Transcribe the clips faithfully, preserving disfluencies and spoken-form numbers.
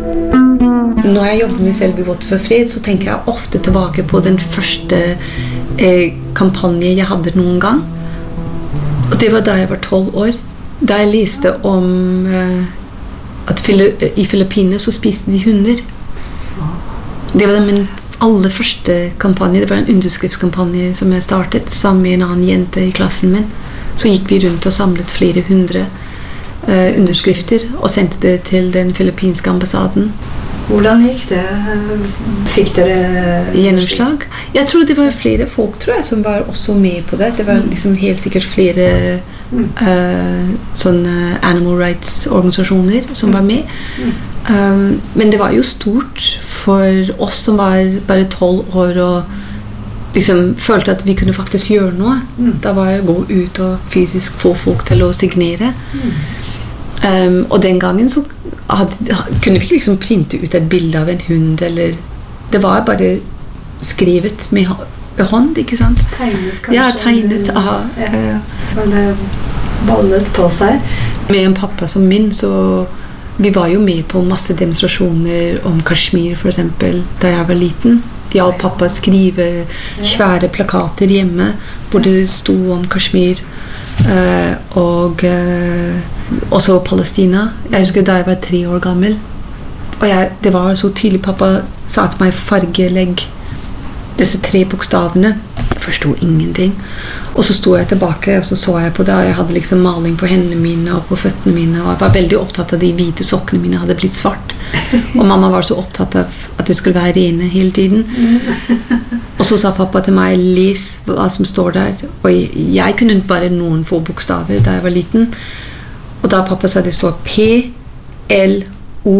Når jeg jobber med Selby Water for fred, så tenker jeg ofte tilbake på den første eh, kampanje jeg hadde noen gang. Og det var da jeg var tolv år. Da jeg leste om eh, at i Filippinene så spiste de hunder. Det var min aller første kampanje. Det var en underskriftskampanje som jeg startet sammen med en annen jente i klassen min. Så gikk vi rundt og samlet flere hundre eh, underskrifter og sendte det til den filippinske ambassaden. Hvordan gikk det? Fikk dere gjennomslag? Jeg tror det var flere folk tror jeg, som var også med på det. Det var liksom helt sikkert flere mm. uh, sånne animal rights-organisasjoner som var med. Mm. Um, men det var jo stort for oss som var bare tolv år og liksom følte at vi kunne faktisk gjøre noe. Mm. Da var det å gå ut og fysisk få folk til å signere. Mm. Um, og den gangen så hadde, kunne vi ikke liksom printe ut et bilde av en hund eller, det var bare skrevet med hånd, ikke sant? Tegnet kanskje? Ja, tegnet, aha. Ja. Var det ballet på seg? Med en pappa som min, så vi var jo med på masse demonstrasjoner om Kashmir for eksempel, da jeg var liten. Jeg og pappa skrive svære plakater hjemme, hvor det stod om Kashmir. Uh, og uh, også Palestina. Jeg husker da jeg var tre år gammel og jeg, det var så tydelig pappa sa til meg fargelegg disse tre bokstavene. Jeg forstod ingenting og så sto jeg tilbake og så så jeg på det og jeg hadde liksom maling på hendene mine og på føttene mine og jeg var veldig opptatt av de hvite sokkene mine hadde blitt svart og mamma var så opptatt av at det skulle være rene hele tiden. Og så sa pappa til meg, les hva som står der. Og jeg kunne bare noen få bokstaver da jeg var liten. Og da pappa sa det står P L O.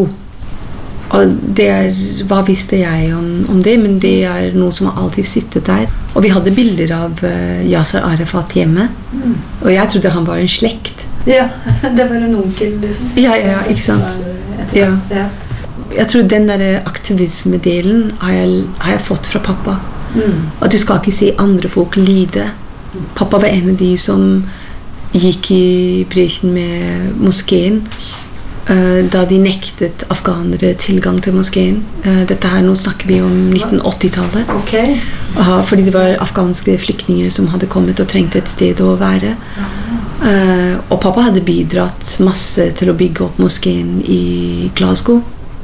Og det er, hva visste jeg om, om det? Men det er noe som har alltid sittet der. Og vi hadde bilder av uh, Yasser Arafat hjemme. Mm. Og jeg trodde han var en slekt. Ja, det var en onkel liksom. Ja, ja, ikke sant? Ja. Ja. Jeg tror den der aktivisme-delen har jeg, har jeg fått fra pappa. Mm. At du skal ikke se andre folk lide. Pappa var en av de som gikk i bresjen med moskeen uh, da de nektet afghanere tilgang til moskeen. Uh, dette her, nå snakker vi om nitten åtti-tallet. Okay. Uh, fordi det var afghanske flyktninger som hadde kommet og trengte et sted å være. Uh, og pappa hadde bidratt masse til å bygge opp moskeen i Glasgow.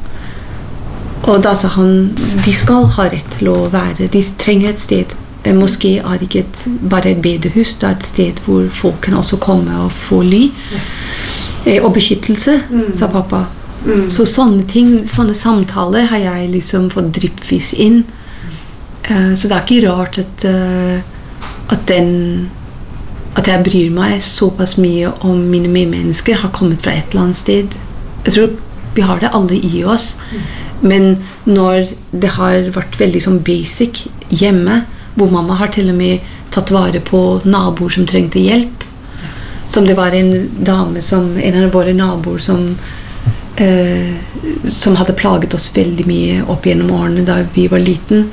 Og da sa han, de skal ha rett til å være, de trenger et sted. En moské er ikke et, bare et bedehus, det er et sted hvor folk kan også komme og få ly. Eh, og beskyttelse, mm. sa pappa. Mm. Så sånne ting, sånne samtaler har jeg liksom fått dryppvis inn. Uh, så det er ikke rart at, uh, at, den, at jeg bryr meg såpass mye om mine medmennesker har kommet fra et eller annet sted. Jeg tror vi har det alle i oss. Mm. Men når det har vært veldig sånn basic hjemme, hvor mamma har til og med tatt vare på naboer som trengte hjelp, som det var en dame som, en av våre naboer som, eh, som hadde plaget oss veldig mye opp gjennom årene da vi var liten.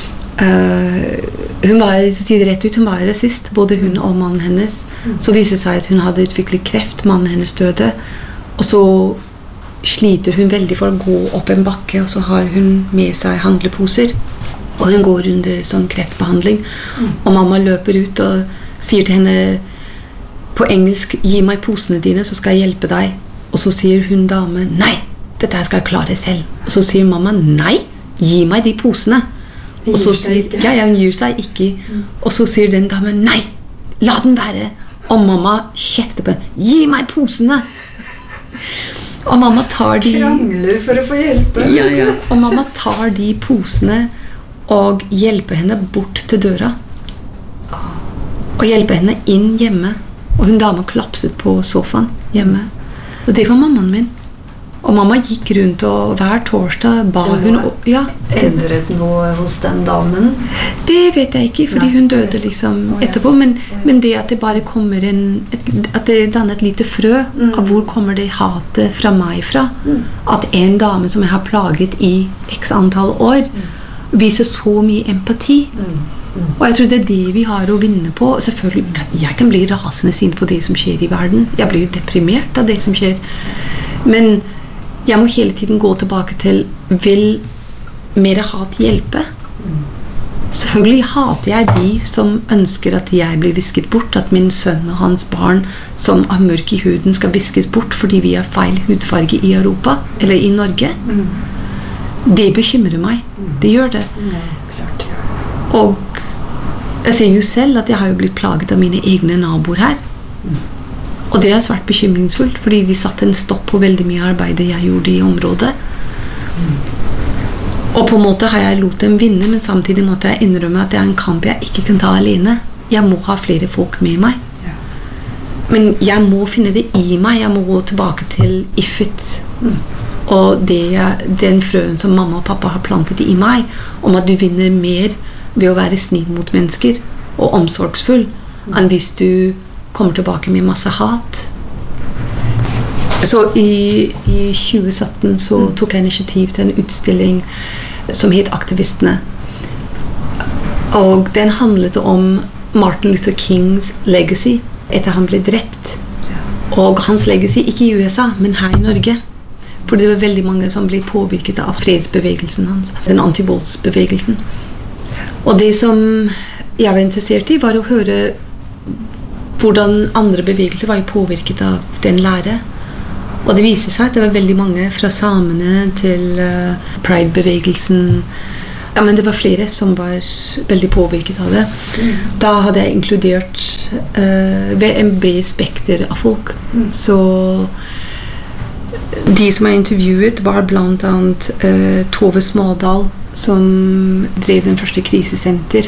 Eh, hun var, så sier det rett ut, hun var rasist, både hun og mannen hennes. Så viste det seg at hun hadde utviklet kreft, mannen hennes døde, og så sliter hun veldig for å gå opp en bakke, og så har hun med seg handleposer. Og hun går under sånn kreftbehandling. Mm. Og mamma løper ut og sier til henne på engelsk, gi meg posene dine, så skal jeg hjelpe deg. Og så sier hun dame, nei, dette skal jeg klare selv. Og så sier mamma, nei, gi meg de posene. Og så sier, ja, ja, hun gir seg ikke. Mm. Og så sier den dame, nei, la den være. Og mamma kjefter på henne, gi meg posene. Og mamma tar de krangler for å få hjelpe. Ja, ja. Og mamma tar de posene og hjelper henne bort til døra. Og hjelper henne inn hjemme. Og hun dama klapset på sofaen hjemme. Og det var mammaen min. Og mamma gikk rundt, og hver torsdag ba hun... Ja, endret noe hos den damen? Det vet jeg ikke, fordi hun døde liksom etterpå. Men, men det at det bare kommer en... Et, at det danner et lite frø mm. av hvor kommer det hatet fra meg fra. Mm. At en dame som jeg har plaget i x antall år, mm. viser så mye empati. Mm. Mm. Og jeg tror det er det vi har å vinne på. Selvfølgelig, jeg kan bli rasende sint på det som skjer i verden. Jeg blir jo deprimert av det som skjer. Men... jeg må hele tiden gå tilbake til, vil mer hat hjelpe? Selvfølgelig hater jeg de som ønsker at jeg blir visket bort, at min sønn og hans barn som er mørk i huden skal viskes bort fordi vi har feil hudfarge i Europa, eller i Norge. Mm. Det bekymrer meg. Det gjør det. Og jeg ser jo selv at jeg har jo blitt plaget av mine egne naboer her. Og det er svært bekymringsfullt, fordi de satte en stopp på veldig mye arbeid jeg gjorde i området. Og på en måte har jeg lot dem vinne, men samtidig måtte jeg innrømme at det er en kamp jeg ikke kan ta alene. Jeg må ha flere folk med meg. Ja. Men jeg må finne det i meg. Jeg må gå tilbake til Ifet. Mm. Og det jeg, den frøen som mamma og pappa har plantet i meg, om at du vinner mer ved å være snill mot mennesker og omsorgsfull, mm. enn hvis du kommer tilbake med masse hat. Så i, i tjue sytten så tok jeg initiativ til en utstilling som het Aktivistene. Og den handlet om Martin Luther Kings legacy etter han ble drept. Og hans legacy ikke i U S A, men her i Norge. Fordi det var veldig mange som ble påvirket av fredsbevegelsen hans, den antivoldsbevegelsen. Og det som jeg var interessert i var å høre hvordan andre bevegelser var påvirket av den lære. Og det viser seg at det var veldig mange fra samene til uh, Pride-bevegelsen. Ja, men det var flere som var veldig påvirket av det. Mm. Da hadde jeg inkludert uh, en bred spekter av folk. Mm. Så de som jeg intervjuet var blant annet uh, Tove Smådal, som drev den første krisesenter.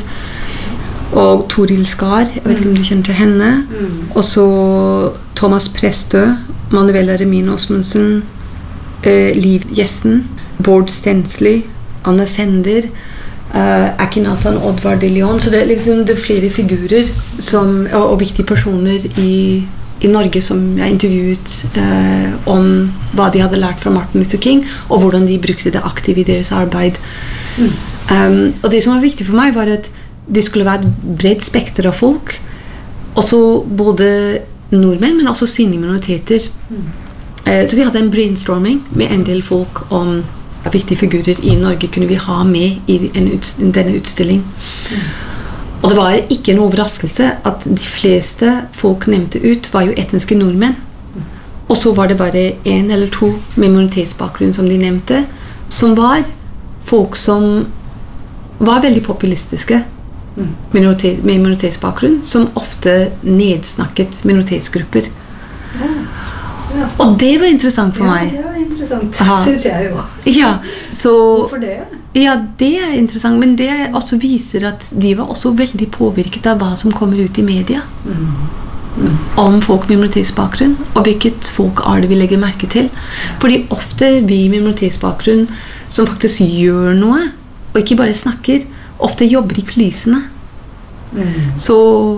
Og Toril Skar, jeg vet ikke om du kjenner til henne. Mm. Og så Thomas Prestø, Manuela Remin Osmundsen, eh, Liv Jessen, Bård Stensley, Anna Sender, eh, Akinatan Oddvar de Leon. Så det er liksom det er flere figurer som, og, og viktige personer i, i Norge som jeg intervjuet eh, om hva de hadde lært fra Martin Luther King, og hvordan de brukte det aktivt i deres arbeid. Mm. Um, og det som var viktig for meg var at det skulle være et bredt spekter av folk, også både nordmenn, men også synlige minoriteter. Mm. Eh, så vi hadde en brainstorming med en del folk om viktige figurer i Norge kunne vi ha med i en ut, denne utstilling. Mm. Og det var ikke en overraskelse at de fleste folk nevnte ut var jo etniske nordmenn. Mm. Og så var det bare en eller to med minoritetsbakgrunn som de nevnte, som var folk som var veldig populistiske. Mm. Minoritet, med minoritetsbakgrunn som ofte nedsnakket minoritetsgrupper. Ja. Ja. Og det var interessant for ja, meg. Det var interessant, synes jeg jo. Ja, så, hvorfor det? Ja, det er interessant, men det også viser at de var også veldig påvirket av hva som kommer ut i media. Mm. Mm. Om folk med minoritetsbakgrunn, og hvilket folk er det vi legger merke til. Fordi ofte vi med minoritetsbakgrunn som faktisk gjør noe, og ikke bare snakker, ofte jobber i kulissene. Mm. Så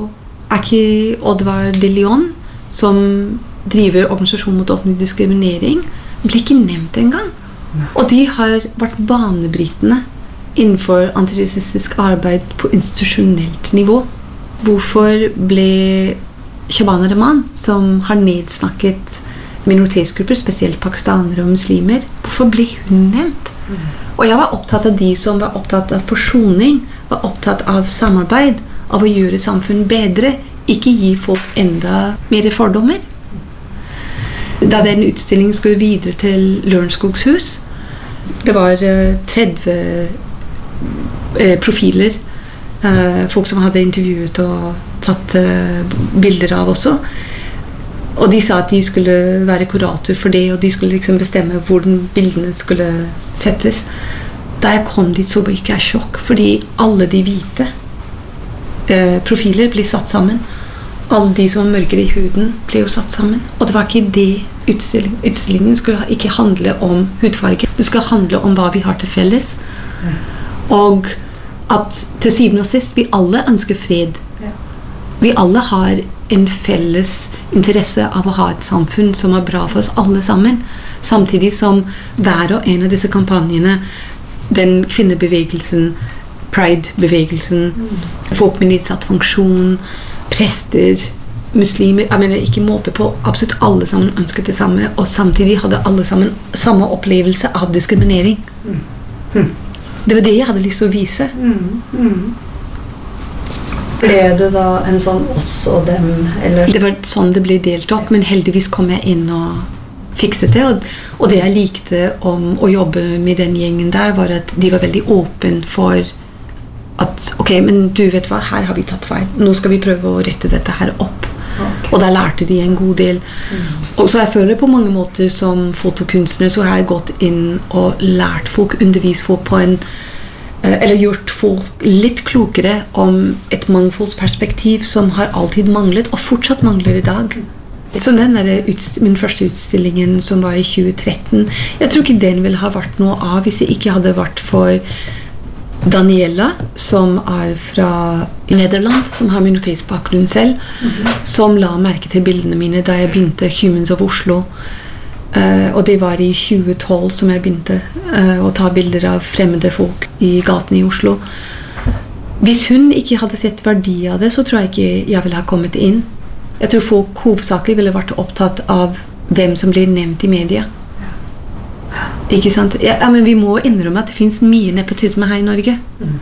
Aki Oddvar de Leon, som driver organisasjon mot offentlig diskriminering, ble ikke nevnt engang. Mm. Og de har vært banebrytende innenfor antirasistisk arbeid på institusjonelt nivå. Hvorfor ble Shabana Rahman, som har nedsnakket minoritetsgrupper, spesielt pakistanere og muslimer, hvorfor ble hun nevnt? Mm. Og jeg var opptatt av de som var opptatt av forsoning, var opptatt av samarbeid, av å gjøre samfunn bedre, ikke gi folk enda mer fordommer. Da den utstillingen skulle videre til Lørenskogs hus, det var uh, tretti uh, profiler, uh, folk som hadde intervjuet og tatt uh, bilder av også. Og de sa at de skulle være kurator for det, og de skulle liksom bestemme hvordan bildene skulle settes. Da jeg kom dit, så gikk jeg sjokk, fordi alle de hvite eh, profiler ble satt sammen. Alle de som var mørkere i huden ble jo satt sammen. Og det var ikke det utstillingen. Utstillingen skulle ikke handle om hudfarge. Det skulle handle om hva vi har til felles. Og at til syvende og sist, vi alle ønsker fred. Vi alle har en felles interesse av å ha et samfunn som er bra for oss alle sammen, samtidig som hver og en av disse kampanjene, den kvinnebevegelsen, Pride-bevegelsen, mm. folk med nedsatt funksjon, prester, muslimer, jeg mener ikke måte på, absolutt alle sammen ønsket det samme, og samtidig hadde alle sammen samme opplevelse av diskriminering. Mm. Mm. Det var det jeg hadde lyst til å vise. Mm. Mm. Ble det da en sånn oss og dem, eller? Det var sånn det ble delt opp, men heldigvis kom jeg inn og fikset det, og, og det jeg likte om å jobbe med den gjengen der, var at de var veldig åpen for at, ok, men du vet hva, her har vi tatt feil, nå skal vi prøve å rette dette her opp. Okay. Og der lærte de en god del. Mm. Og så jeg føler på mange måter som fotokunstner så har jeg gått inn og lært folk, undervist folk på en eller gjort folk litt klokere om et mangfoldsperspektiv som har alltid manglet og fortsatt mangler i dag. Så den der utst- min første utstillingen som var i tjue tretten, jeg tror ikke den ville ha vært noe av hvis det ikke hadde vært for Daniela, som er fra Nederland, som har minoritetsbakgrunn selv, mm-hmm. som la merke til bildene mine da jeg begynte Humans of Oslo. Uh, og det var i tjue tolv som jeg begynte uh, å ta bilder av fremmede folk i gaten i Oslo. Hvis hun ikke hadde sett verdi av det, så tror jeg ikke jeg ville ha kommet inn. Jeg tror folk hovedsakelig ville vært opptatt av hvem som blir nevnt i media. Ikke sant? Ja, men vi må innrømme at det finnes mye nepotisme her i Norge. Mm.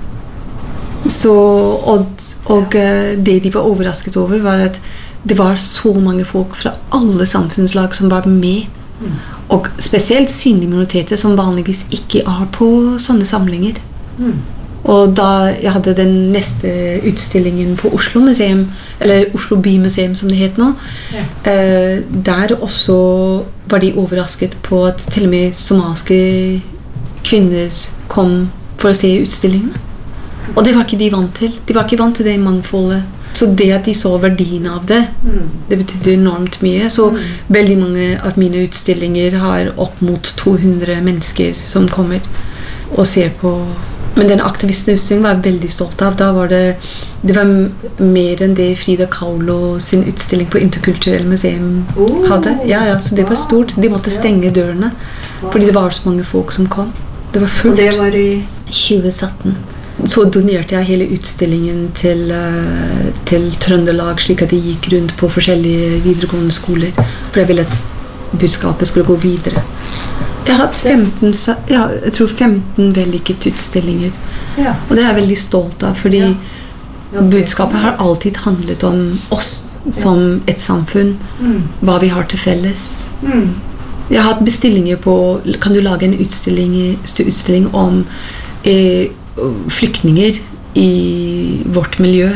Så, og, og uh, det de var overrasket over var at det var så mange folk fra alle samfunnslag som var med. Mm. Og spesielt synlige minoriteter som vanligvis ikke er på sånne samlinger. Mm. Og da jeg hadde den neste utstillingen på Oslo Museum, eller Oslo Bymuseum som det het nå, ja. eh, der også var de overrasket på at til og med somalske kvinner kom for å se utstillingene. Og det var ikke de vant til. De var ikke vant til det mangfoldet. Så det at de så verdien av det, mm. det betydde enormt mye. Så mm. veldig mange av mine utstillinger har opp mot to hundre mennesker som kommer og ser på. Men den aktivistutstillingen var jeg veldig stolt av. Da var det, det var mer enn det Frida Kahlo sin utstilling på Interkulturell museum hadde. Ja, ja, så det var stort. De måtte stenge dørene, fordi det var så mange folk som kom. Det var fullt. Og det var i tjue sytten. Så donerte jeg hele utstillingen til, uh, til Trøndelag, slik at de gikk rundt på forskjellige videregående skoler, for jeg ville at budskapet skulle gå videre. Jeg har hatt femten, ja, jeg tror femten vellykket utstillinger, ja. Og det er jeg veldig stolt av, fordi ja. Ja, okay. budskapet har alltid handlet om oss som et samfunn, mm. hva vi har til felles. Mm. Jeg har hatt bestillinger på, kan du lage en utstilling, utstilling om eh, flyktninger i vårt miljø,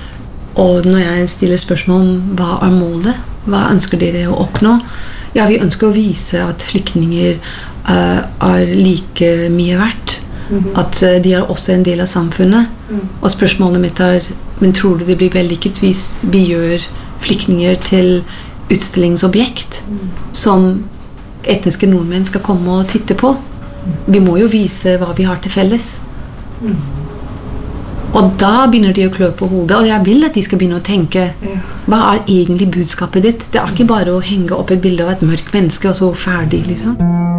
og når jeg stiller spørsmål om hva er målet, hva ønsker dere å oppnå? Ja, vi ønsker å vise at flyktninger uh, er like mye verdt, mm-hmm. at uh, de er også en del av samfunnet. Mm. Og spørsmålet mitt er, men tror du det blir vellykket hvis vi gjør flyktninger til utstillingsobjekt mm. som etniske nordmenn skal komme og titte på? Mm. Vi må jo vise hva vi har til felles. Mm. Og da begynner de å klø på hodet, og jeg vil at de skal begynne å tenke, hva er egentlig budskapet ditt? Det er ikke bare å henge opp et bilde av et mørkt menneske, og så ferdig, liksom.